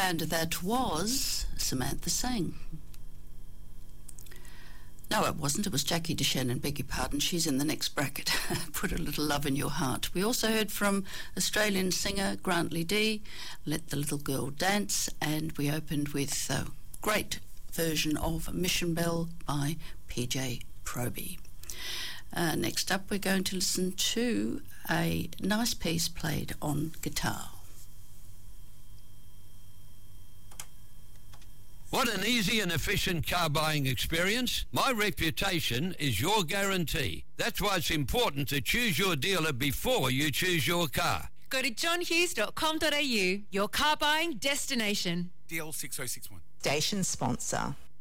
And that was Samantha Sang. No, it wasn't. It was Jackie DeShannon, beg your pardon. She's in the next bracket. Put a little love in your heart. We also heard from Australian singer Grantley Dee, Let the Little Girl Dance, and we opened with a great version of Mission Bell by PJ Proby. Next up, we're going to listen to a nice piece played on guitar. Want an easy and efficient car buying experience? My reputation is your guarantee. That's why it's important to choose your dealer before you choose your car. Go to johnhughes.com.au, your car buying destination. DL6061. Station sponsor.